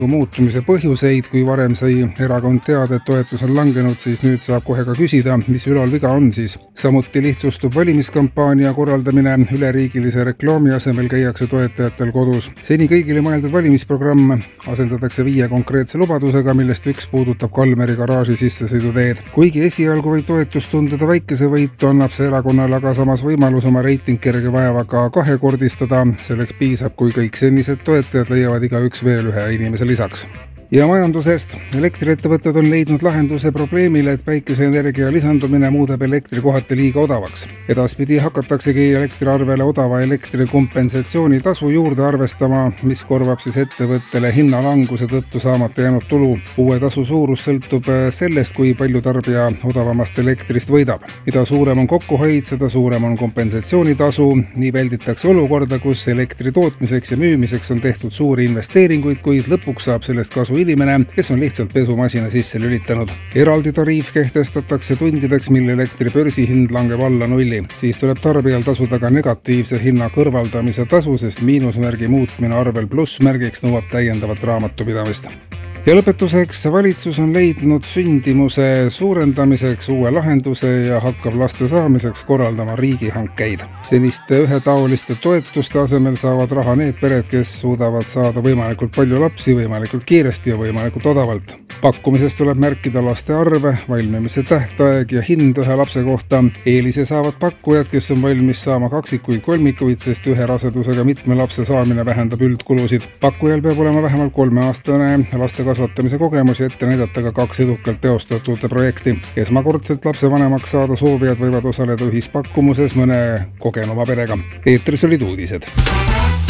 muutumise põhjuseid, kui varem sai erakond teada, et toetus on langenud, siis nüüd saab kohe ka küsida, mis ülal viga on siis. Samuti lihtsustub valimiskampaania korraldamine, üleriigilise reklaami asemel käiakse toetajatel kodus. Seni kõigile mõeldud valimisprogramm asendatakse 5 konkreetse lubadusega, millest üks puudutab Kalmeri garaaži sissesõiduteed. Kuigi esialgu võib toetust tunduda väikese võitu, annab see erakonnale aga samas võimalus oma reiting kerge vaevaga 2-kordistada. Selleks piisab, kui kõik senised toetajad leiavad igaüks veel ühe inimese lisaks. Ja majandusest. Elektriettevõtted on leidnud lahenduse probleemile, et päikeseenergia lisandumine muudab elektri kohati liiga odavaks. Edaspidi hakataksegi elektriarvele odava elektri kompensatsioonitasu juurde arvestama, mis korvab siis ettevõttele hinnalanguse tõttu saamata jäänud tulu. Uue tasu suurus sõltub sellest, kui palju tarbija odavamast elektrist võidab. Mida suurem on kokkuhoid, seda suurem on kompensatsioonitasu. Nii välditakse olukorda, kus elektri tootmiseks ja müümiseks on tehtud suuri investeeringuid, kuid lõpuks saab sellest kasu inimene, kes on lihtsalt pesumasina sisse lülitanud. Eraldi tariif kehtestatakse tundideks, mil elektri börsihind langeb alla 0. Siis tuleb tarbijal tasuda ka negatiivse hinna kõrvaldamise tasu, sest miinusmärgi muutmine arvel plussmärgiks nõuab täiendavat raamatupidamist. Ja lõpetuseks, valitsus on leidnud sündimuse suurendamiseks uue lahenduse ja hakkab laste saamiseks korraldama riigihankeid. Seniste ühetaoliste toetuste asemel saavad raha need pered, kes suudavad saada võimalikult palju lapsi võimalikult kiiresti ja võimalikult odavalt. Pakkumisest tuleb märkida laste arve, valmimise tähtaeg ja hind ühe lapse kohta. Eelise saavad pakkujad, kes on valmis saama kaksikuid kolmikuid, sest ühe rasedusega mitme lapse saamine vähendab üldkulusid. Pakkujal peab olema vähemalt 3-aastane laste kasvatamise kogemus ja ette näidata ka 2 edukalt teostatud projekti. Esmakordselt lapsevanemaks saada soovijad võivad osaleda ühispakkumuses mõne kogenuma perega. Eetris olid uudised.